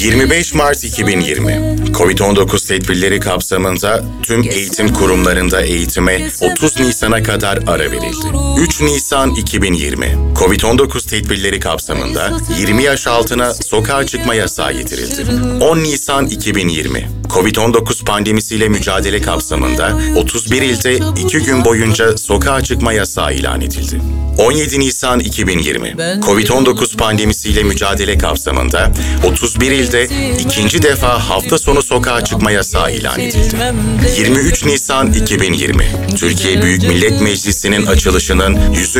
25 Mart 2020, Covid-19 tedbirleri kapsamında tüm eğitim kurumlarında eğitime 30 Nisan'a kadar ara verildi. 3 Nisan 2020, Covid-19 tedbirleri kapsamında 20 yaş altına sokağa çıkma yasağı getirildi. 10 Nisan 2020, Covid-19 pandemisiyle mücadele kapsamında 31 ilde 2 gün boyunca sokağa çıkma yasağı ilan edildi. 17 Nisan 2020, Covid-19 pandemisiyle mücadele kapsamında 31 ilde ikinci defa hafta sonu sokağa çıkma yasağı ilan edildi. 23 Nisan 2020, Türkiye Büyük Millet Meclisi'nin açılışının 100.